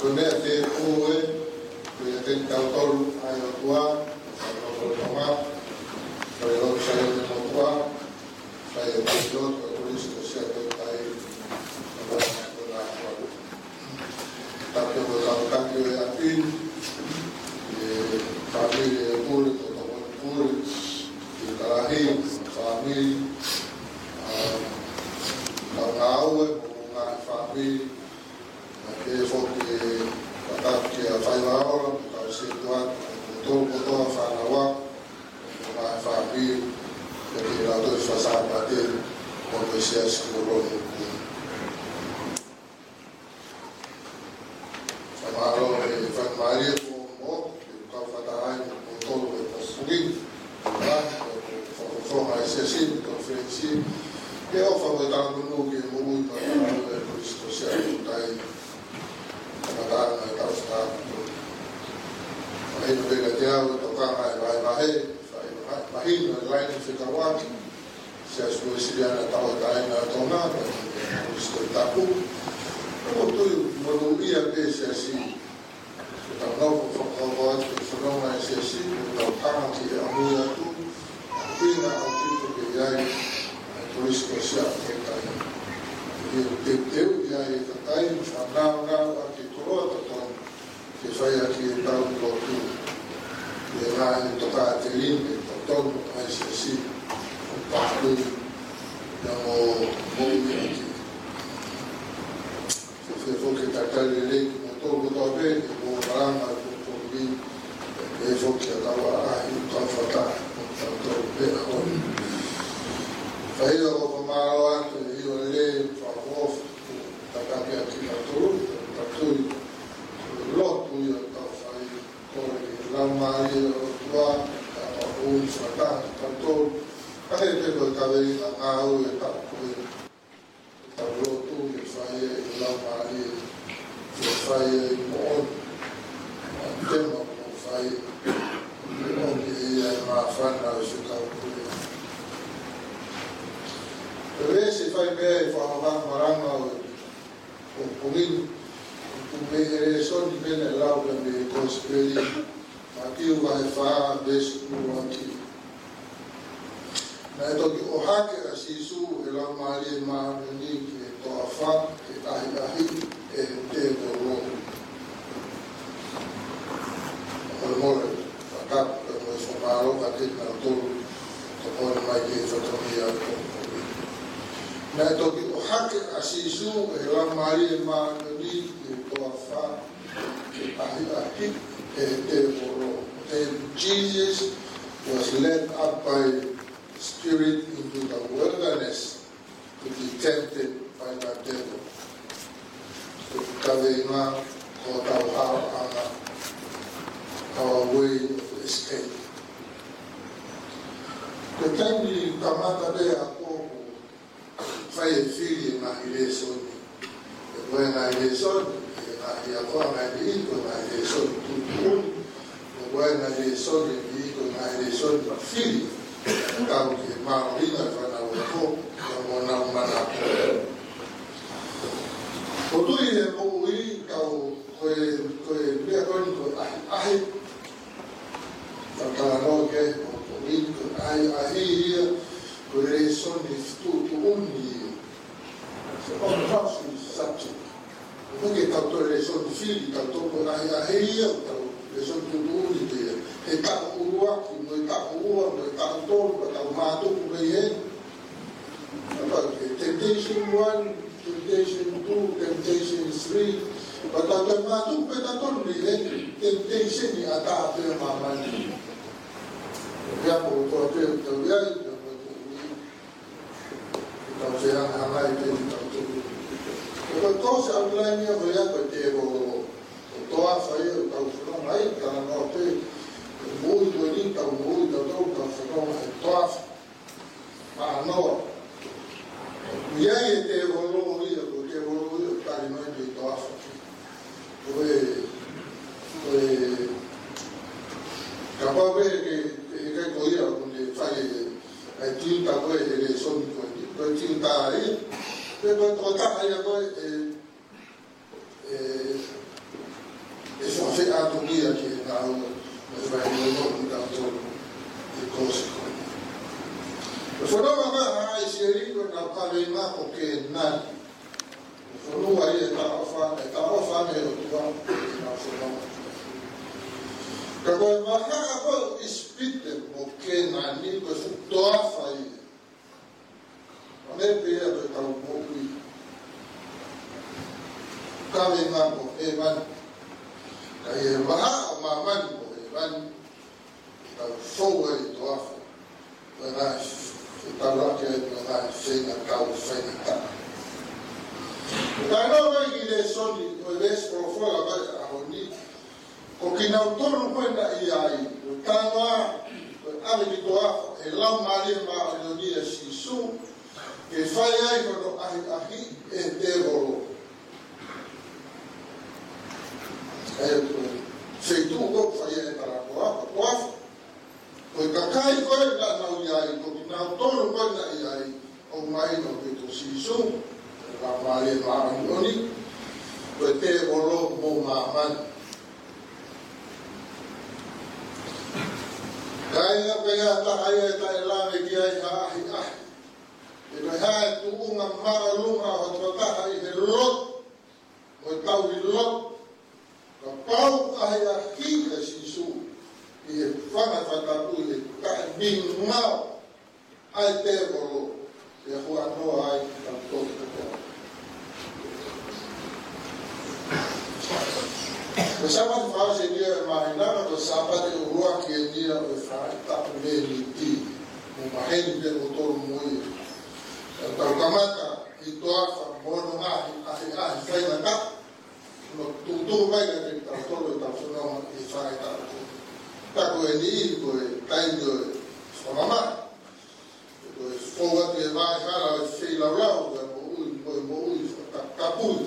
mea te oe, kua te tautolu ai o tua, o tonga, kua e loto sai o te motua, sai o te loto, o Kristo sia te tai, o wana o la kua. Tāpio ko tāutaki o e apin, familie e pūri, ko tāpio pūri, i karahi, familie, tau ngā aue, o ngā familie, ke foki pataki a whaiwaora, ka se tuat, ko toa whanawa, ko ngā familie, ke ki rātou i whasāpate, ko koe sia sikuronu. Whamaro e whaimaria ko mo, ke kau whatarai ko tolu e pofuki, ko whonga e sia sin, ko whensi, ke o whawe tāngunu ke mui ma tāngunu e Kristo sia kutai, Magana e tau whakaatu. Mahino peka te au e tokanga e vai mahe, mahino e laini whikawaki, se asua e siriana tau e taina e tonga, e Kristo e tapu. Komo tui manu ia pe se asi, e tau nopo whakawau atu e whanonga e se asi, e tau tanga ki e amui atu, a pina au tito ke iai, e Kristo sia e taina. Te teu iai e tatai, whanau a ki toroa taton, ke whai aki e tau lotu, e ngā e toka te rin, e taton, ai se si, o pāpui, ia mo mōmi aki. Se whoke tatari reiki, mo tōku tōpe, e mō maranga, e mō e whoke a tawa ahi, tau whata, o tau tōpe a honi. Whaia o whamaro atu, e hio le, whakofu, takake aki na tōru, tatui, lotu ia tau whai, kore ki laumari o tua, ka whakui whatana, tau kare peko e kaweri na ngāu e tau koe, tau lotu e whai e laumari, e whai e moon, tema mo whai, e moki ia e maa whana o se tau koe. E rese whai mea e whahawang maranga o punginu, me e soni pene lau ka me kospeli, ma ki uwa e whaa besu ua ki. Na e toki o hake a sisu e lau maari e maa meni ki e toa whaa, ke tahi ahi e te koro. More, whakapu ka mo e whamaro ka te nga toru, ka kore mai ke e whatongi a toru. Na e toki o hake a sisu e lau maari e maa meni ki toa whaa, ke ahi ahi e te koro. Jesus was led up by the Spirit into the wilderness to be tempted by the devil. Kaweinga ko tau hao our way of escape. Te taimi kamata be a kōku whai e whiri e mahi re soni. E koe ngai re soni, e mahi a koa ngai re iko ngai re soni tutu. E koe ngai re soni, e iko ngai re soni whiri. E tau ki e marina whanau e ko, e mona umana ko. O tui e moku i kau koe mea koni koe ahi. Tātara ke o koe ahi ia koe re soni tu uni ia. Se on trust is subject. Porque tau to re soni whiri, tau toko ahi ia, tau re soni tu uni te ia. He tau uruaki, mo e tau ua, mo e tau tolu, tau mātuku mei e. Temptation 1, temptation 2, temptation 3. But tau mātuku pe tau tolu mei e. Temptation i a tā pēr mamani. Ia mo toa pēr tau iai, tau se hangai te tau tolu. E koe tōse au lai mea koe ia koe te o toa whai o tau whanonga i, tana noa te mui tue ni, tau mui tau tau whanonga i toa whanoa. Iai e te holo ia, koe te holo ia, tari mai te toa whanonga. Koe ka pāwe e kai koe ia, koe whai e tiuta koe e re soni koe ni, koe tiuta ia. Koe koe taha ia koe tanto dia che me vai no tanto di cose come fono ma ai serico na pave ma che na fono ai ta fa me lo tua na fono Kalau maka apa ispite mungkin nani ko doa fai. Ane pia do kalau mungkin. Kami mampu eman. Kaya maka maman mo eman. Kalau soa doa fai. Mana kita lagi mana sehingga kau sehingga. Kalau lagi lesoni, les profila baik ahoni. O que não torna coisa e aí o tava a de doar e lá maria ma alonia sisu que fai aí quando aqui é devolo é feito o fai aí para doar o cacai coisa não e aí o que não torna coisa e aí o mais no que sisu lá maria ma alonia o devolo mo maman Kaya kaya ta la me kia ha. E ha tu uma maraluma o ta ai de lot. O tau di lot. Ka pau ai aqui da sisu. E fana fata tu e ta bin mau. Ai te bolo. E ho no ai ta to. Bersama fase dia mahina atau sahabat yang ruang dia berfaham tak memiliki memahami dia motor mui atau kamata itu apa mono ah saya nak tutu baik dari traktor tak semua saya tak ini tahu sama itu forward dia vai kalau sei lá mau tak kapul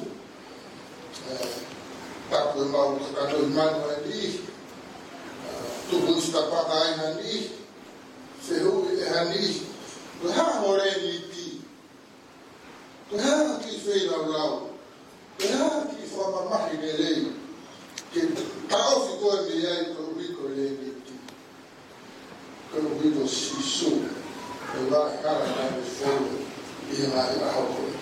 tak mau kalau mana ni tubuh setapak kain ni sehu ni tuhan orang ini tuhan kisah lalu tuhan kisah mama ini lagi kita tahu fikir dia itu fikir lagi kalau itu sisu kalau ada follow yang ada apa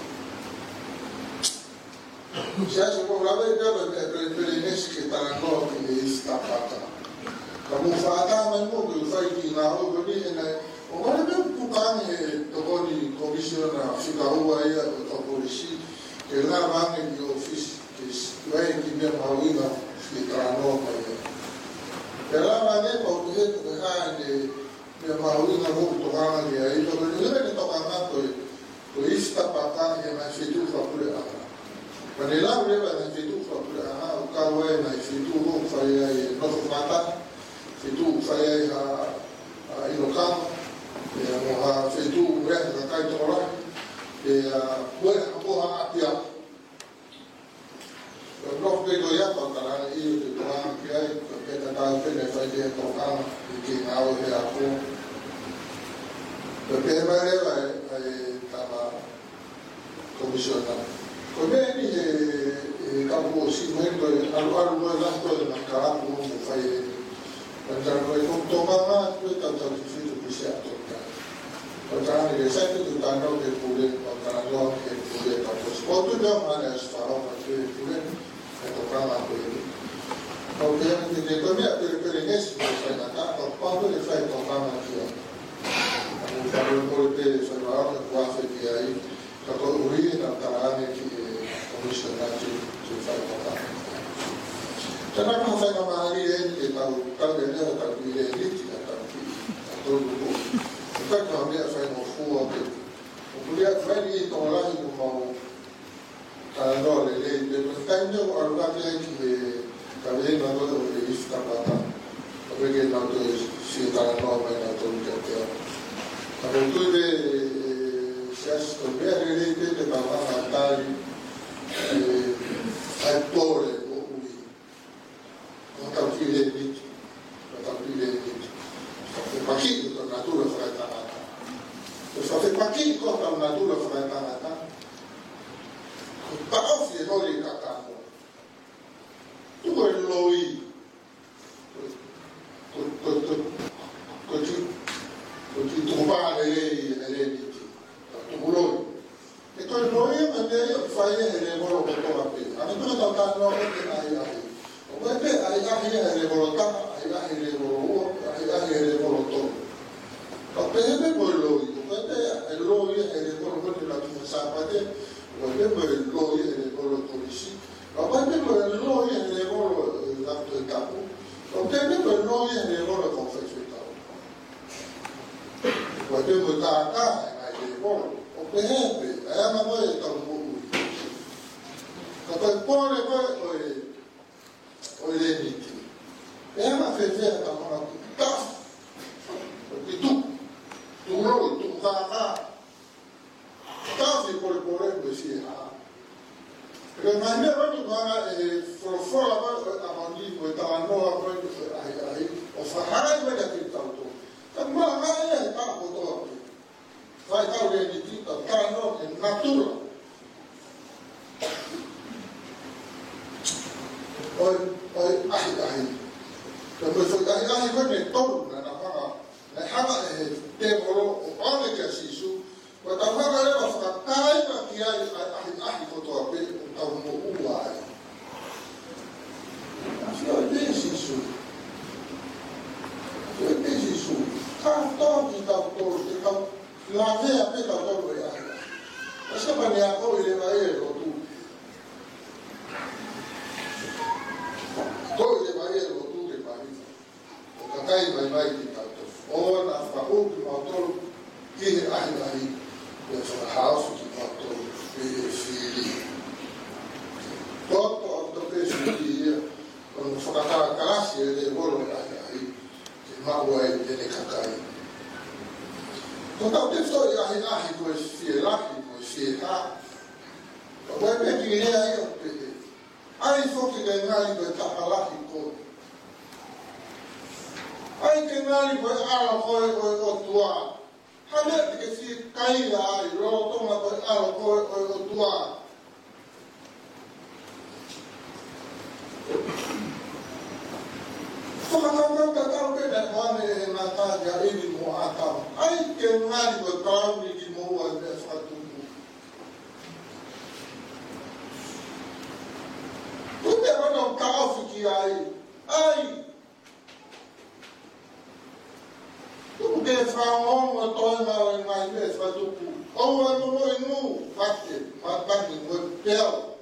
Saya semua orang itu berperingis kita nak ini istapata. Kamu faham mana tu faiki nahu beri ini. Orang itu bukan tokoh di komisioner Chicago ya atau polisi. Kerana bangun di office, kita yang mahu ini kita nak ini. Kerana bangun kalau kita berada di mahu ini mahu tokangan dia. Itu berbeza dengan tokangan tu istapata yang masih itu fakir apa. Panela leva na fitu para o carro é na fitu vou fazer no mata fitu fazer a ilocal e a fitu reta da cai tola e a boa apia o bloco de goiás para ir de lá que é que tá pene fazer tocar e que na hora é a pô porque vai tava comissionado Komeni kamu simento alu lasto de makara como fai para o tomar tu tanto difícil que se atoca para ele sempre tu tá no que pule para não que pule para os pontos de maneira farol para que pule é tocar lá com ele obviamente de como é permanece fai na casa quando ele faz tocar aqui o farol por ter farol com a fe aí kalau uri na tarane que komisioner tu faz tocar Jangan saya kemari ini tahu dia tahu dia ini tidak tahu mundo. Então, quando eu saio no fundo, eu podia fazer isso lá e não canal ele depois ainda o lugar que também não do isso está para porque não do se está não vai não do que é então tudo se as coisas ele tem para matar atore não está filho Paqui con natura fretanata. Questo è paqui con la natura fretanata. Pa offre non li catano. Tu vuoi lui fai le volo con la pe. A me non sta no che ai ai. O pe ai le volo ta, ai le volo, ai le volo to. O pe poi lo io, pe lo io e le volo con la tua sapate, o pe lo io e le volo polisi. O pe lo io e le volo la tua capo. O pe lo io e le volo confesso ta. O pe ta ai le volo. O pe è una cosa sta un po'. Poi poi le emitti. E una fede da una puttana. Perché tu noi, tu va tanti por si ha. Perché ma me proprio va fuori a mandare questa nuova ai o fare quella che tanto. Ma è capo dopo. Fai tal le emitti, tanto è natura. Oi, Quando foi ai quando torna na hanga te moro o ame que asisu, quando a hanga leva fa tai para que ai foto a pe o mo uai. Afio desisu. Tanto que tá todo, então lá vem a pe tá todo aí. Essa mania o ele vai o tu. Todo ele vai o tu que vai. O cai vai que tanto. Ora fa o que motor que aí o house que motor filho. Todo o que se quando fa a classe ele volo aí. Mago é de cacai. Então tem só aí com esse lá com esse tá. Vai ver que ele aí o aí foi que ganhar e tá lá com. Aí que ganhar e vai o tua. Há que se cair aí, lo toma o tua. Kalau kau beda mana mata jadi di muat kau, ay kenal berkau di muat satu. Tu tidak nak kau fikir ay, tu bukan faham atau yang lain satu. Orang itu fakir, mata ni berpel.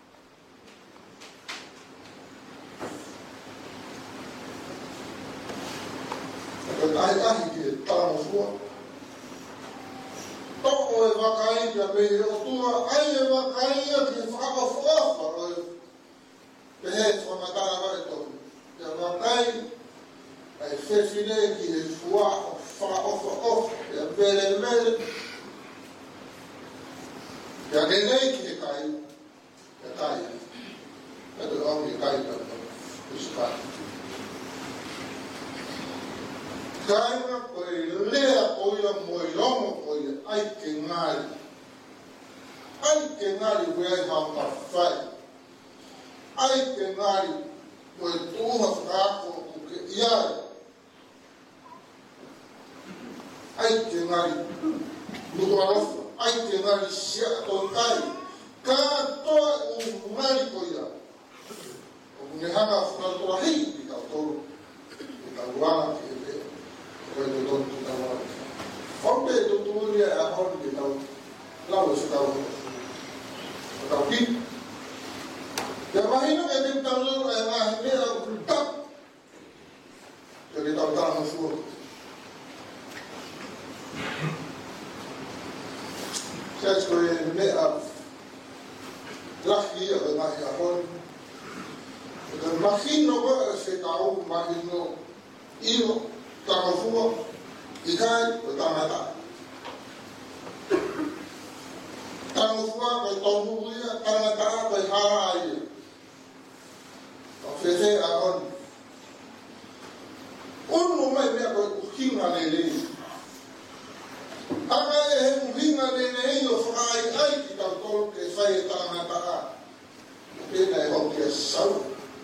Ai que tá no fundo. Todo vai cair da beira tua, aí vai cair que fala fofa. Perto vai matar a vai todo. Já vai cair. Aí fez ideia que fua, fofa, já bele. Já ganhei que caiu. Já caiu. É do homem caiu também. Isso vai. Kaina koe lea koia moirongo koia ai ke ngari. Ai ke ngari koe ai hapa whai. Ai ke ngari koe tūha whakako o ke iai. Ai ke ngari nuku arofa. Ai ke ngari sia tō kai. Kātoa o ngari koia. O ngehanga whakatoa hei ki tau tōru. Ki tau wanga ki quando todo estava onde tudo ia a onde então lá o estava então aqui já imagina que tem tanto é mais meio brutal que ele estava no sul já escolhe meia lá que ia mais a onde então imagino que se caiu imagino io tanga fua, ikai, o tangata. Tanga fua, o tongu ia, tangata, o hara ia. O fese a on. Unu mai mea o hinga lele. Aka e hinga lele, o whakai ai ki tau tolu ke whai e tangata. Pena e hoki a sau.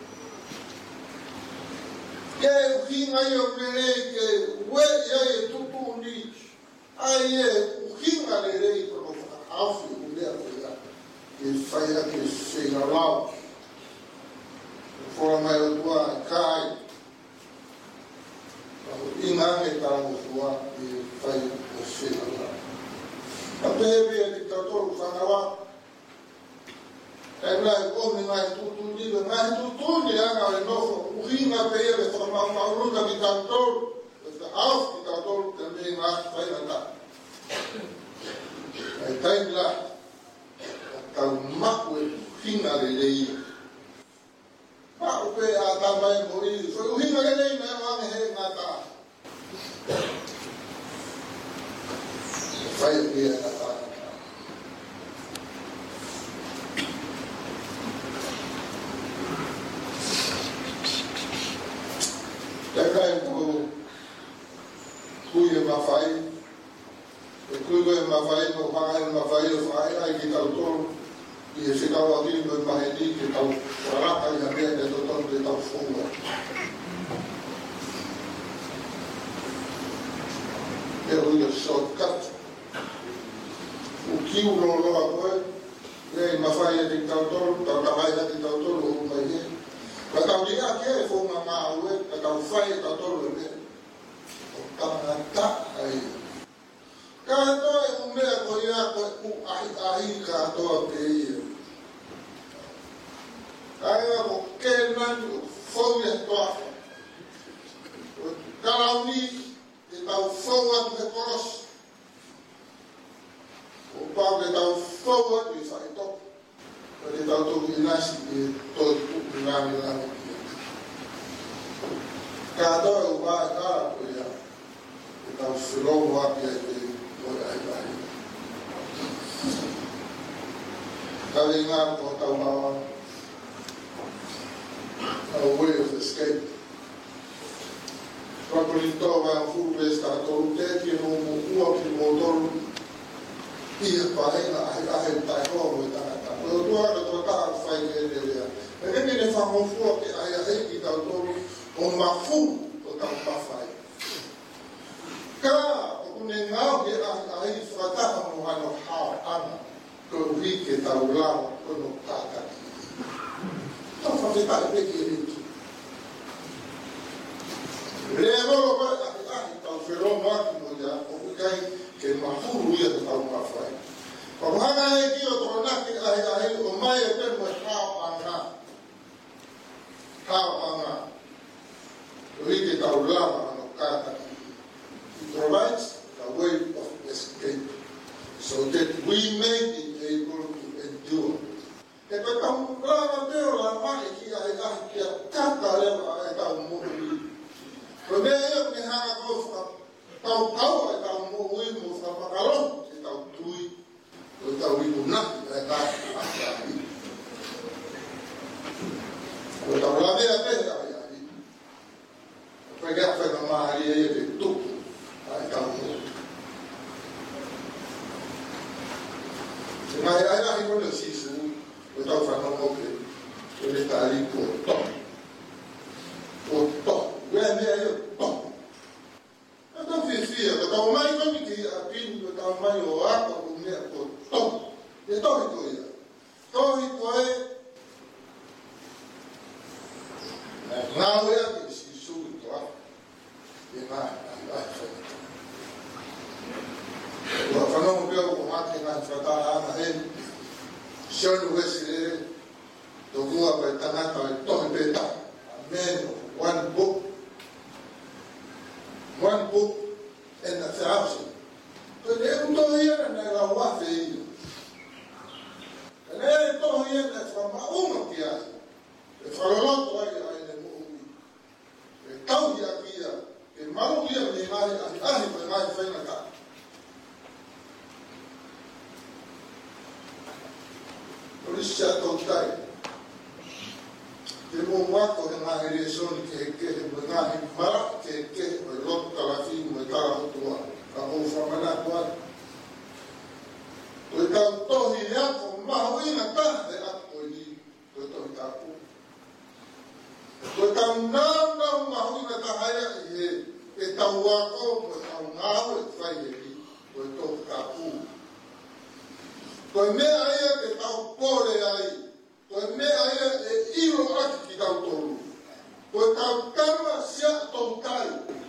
Que o hinga o lele que o e tupu ni ai o hinga lele ko no afi o le a fai a ke whenga lau. Whora mai o tua e kai. Inga e tāmo fua e fai o whenga lau. A pehe e ki tātoru whangawa. E lai kōmi ngai tutu liga, ngai tutu ni anga e nofo. Uhinga pehe e whakamauruta ki tātoru. E te au ki tātoru te me ngā whaina tā. E taimila. Tau maku e uhinga le lei. Maku pe a tamai mo i. So uhinga le lei me wange he ngā tā. Whai e pia ngā tā. Te kai mo kui e mawhai. E kui e mawhai mo whakai mawhai o whai ai ki tau tolu. I e whikau a tini koe maheni ke tau raka i a mea te totonu te tau whonga. E hui a shortcut. U kiu no loa koe, e i mawhai e te tau tolu, tau tawai a te tau tolu o mai he. Ka tau ringa ke e whonga ngā ue, ka tau whai e tau tolu e mea. O tangata ai. Ka toa e umea ko ia koe u ahi ka toa pe ia. Ka ea ko kēnani o whau e toa. O karauni e tau whau atu he koros. O pau e tau whau atu i whai toku. O te tau toku i nasi e toi tuku i rāmi rāmi ki. Ka toa e u wāe kāra ko ia. E tau whirongo api ai pe. Kare ngā ko tau mawa. A way of escape. Prakuri toa wai a furu pēs tā toru tēti e no mo ua ki mo toru. Ia pahenga ahe tai hoa mo i tangata. O tua ka toa taha whai ke e rea. E nene ne whamofua ke ahe ki tau toru o mafu o tau pawhai. Ka ne ngau ke ahi whakataha mo hano hao ana ko uhi ke tau lawa kono kātaki. Tau whawhetai peki e riki. Rea rolo koe ahi tau wheromo aki mo ia o ukai ke mahuru ia te tau mawhai. Ko hanga e ki o toronaki ahi o mai e temo e hao anga. Hao anga. Uhi ke tau lawa ano kātaki. It provides a way of escape, so that we may be able to endure. E pe tau rāna teo la mai ki ai ki a kata lewa e tau mohui. Ko mea eo ni hanga kau tau kau e tau mohui mo whakakalong e tau tui, o tau iku naki e tau ahi. Ko tau lawe a pehe ahi. Ko kia whaka mahari e te tuku ai tau mohui. Mai ai ahi kona sisu, o tau whanau moke, o le tāri ko to. O to. Wea mea eo to. E tau whiwhia, o tau mai koni ki a pini, o tau mai o aka o mea ko to. E tohi ko ia. Tohi ko e. Ngā wea ki sisu i to aka. E mai, ai whanau. Wa whanau pia ko mate ngā whataha ana he. Sionu wesi re. Tō kua pai tangata e tohi pēta. Amen. One book. One book and 1,000. Ko ne e tohi ana nei la wafe i. Ne e tohi ana e whamaunga ki ai. E whaloloto ai ai ne muhui. E tauhi a kia. E maru ia me mai ahi pai mai whaina ka. Orisia tau tai. Te mō wako he ngā here soni ke he kehe mo ngā he mara ke he kehe mo loto talafi mo tala hotua. Ka hou whamana kua. Ko e tau tohi he ako maho ina taha he ako i ko e tohi tāpū. Ko e tau nānau maho ina taha i he e tau wako mo e tau ngāo e whai he ki ko e tohi tāpū. Ko e mea ea ke tau pō mea e iro aki ki tau tolu. Koe tau kama sia tau kai.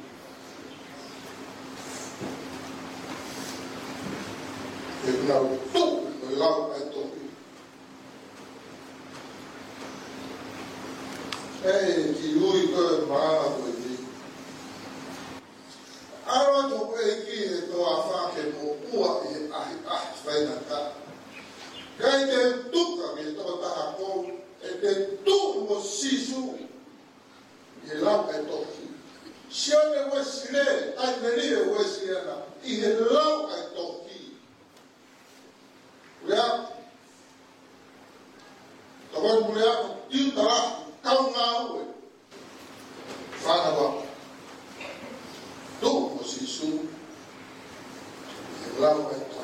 E nau tuku me lau ai toki. Ki ui koe maa koe ni. Awa toko e ki e toa whake mo ua e ahi whaina ka. Kai te tuka me toa taha kou, e te tuku mo sisu, e lau e toki. Sione wesile, ai neri e wesile na, i he lau e toki. Rea, tawai mulea ko tiu tara, kau ngā ue. Whana waka. Tuku mo sisu, e lau e toki.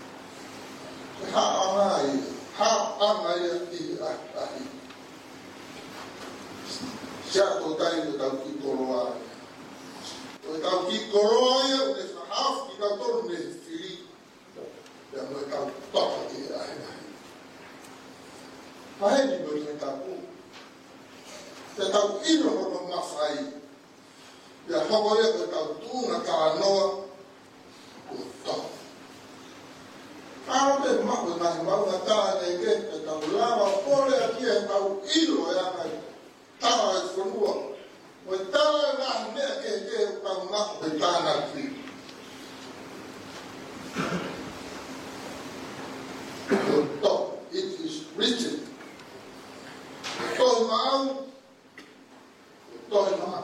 Ha angai i ahi. Sia tō tai o tau ki koroa. O tau ki koroa ia, o te whahaf ki tau tonu ne whiri. Ia mo e tau toka ki ahi. Maheni mo i tau ku. Te tau ino hono mawhai. Ia hoko ia o tau tūna ka anoa o toka. Ao te mahu nahi maunga tāne ke te tau lawa pole a kia e tau ilo e anai tawa e whanua. O e tawa e nahi mea ke tau mahu e tāna ki. O to, it is written. Toi maau, toi maau.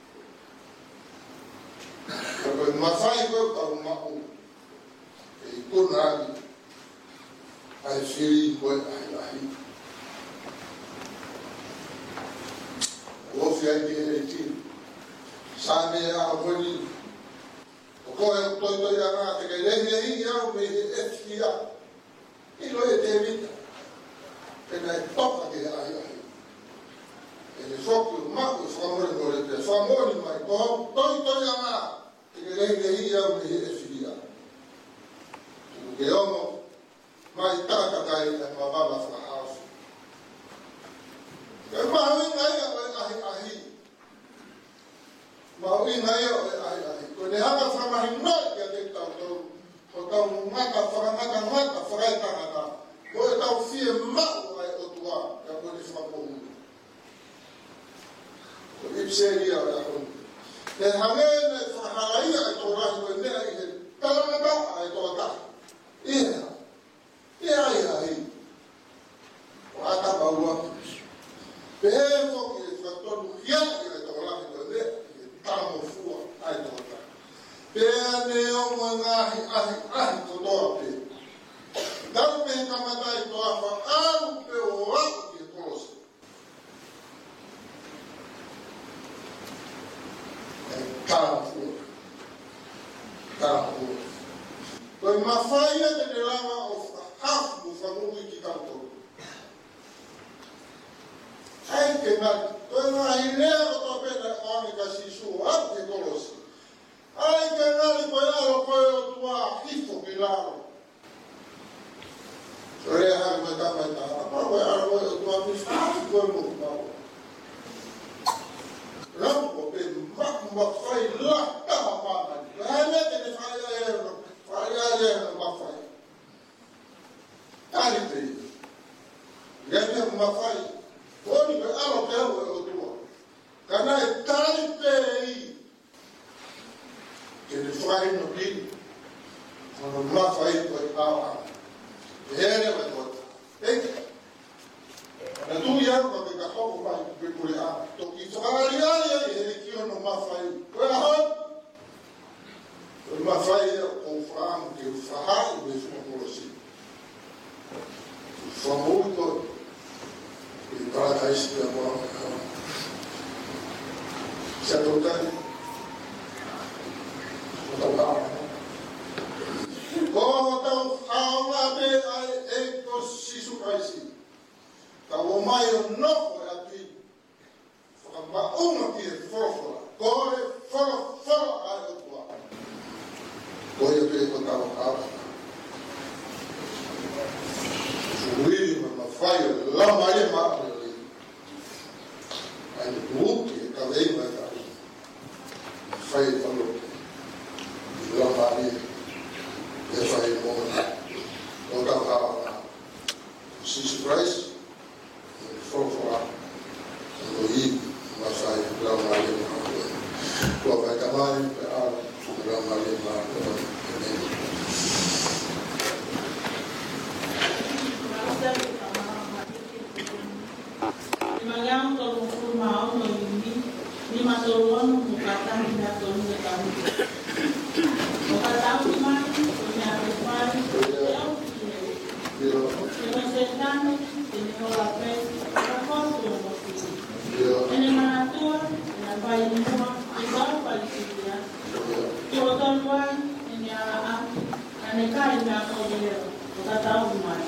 Koe mawhai koe tau mahu e kuna aki. Ai whiri koe ahi. Ofi ai ki ere tiri. Sāne e aha koeni. O koe o toi ana te kei rehi hingi au me he FTA. Ilo e te vita. Pena e toka ke ahi. E me whoku maku e whamori kore te whamori mai. Ko toi ana te kei rehi hingi au me he FTA. Tuku ke ongo. Mai tākakai e mawala whakahafu. E maui ngai o e ahi. Maui ngai o e ahi. Ko ne haka whamahi noi kia te tau tau. Ko tau ngata whakaitangata. Ko e tau whie mau ai o tua. Kia ko ne whakapohu. Ko ipseria o e akonu. Te hangene whakaharaia e tō rahi ko e mea i he taramata ai tō tahi. Ia. Ai. O ata baua. Peho ki e whatonu hiau ki e tōlahi ko ne, ki e tamo fua ai tōta. Pea ne ongo ngahi ahi ko toa pe. Tau pe kamatai toa wha au pe o aku ki e tolosi. E tamo fua. Koe mawhaia te te lama o hafu whanui ki kautoro. Ai ke ngati, koe ngā i lea o tō pēta āme ka sisu au ke kolosi. Ai ke ngati koe aro koe o tua hifo ki laro. So rea hai koe tamai tāna, koe aro koe o tua mifaki koe mo kau. Rampo pe mawhai laka hapāmani. Hai mea te ne whaia e ero. Whaia e ero mawhai. Tari te i. Gani a mawhai. Koni pe aro te au e o tua. Kana e tari pe i. Ke ne whai no pini. Kono mawhai koe awa. Here me tota. Eke. Na tu ia ko te ka hoko mai pe kore a. Toki whakari aia e here ki ono mawhai. Koe ahau. Koe mawhai e o whaamu ke whahau me whakorosi. Whamui koe. I parataisi te amoa. Sia tōtai. O tau hao. Ko tau hao ngā pe ai e ko sisu kaisi. Ka o mai o noko e ati. Whakamaunga ki e whorofora. Ko e whorofora ai o tua. Ko e pe ko tau hao. Suwiri ma fai la mai ma ai tu che cavei mai fai quello la mai e fai mo da surprise for lo i ma fai la mai lo vai camare la mai ma Yang kalau mau ini matulungan mukatan tidak tolong kami. Mukatan cuma punya kemarin yang setan ini kalau apa ini mana tuh yang bayi semua ibarat balik dia. Tuan tuan ini aneka yang kau dia mukatan rumah.